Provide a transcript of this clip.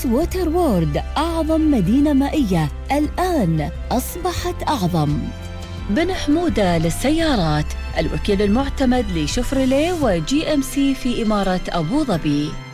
كاس ووتر وورد، أعظم مدينة مائية الآن أصبحت أعظم. بن حمودة للسيارات، الوكيل المعتمد لشفرليه وجي ام سي في إمارة أبو ظبي.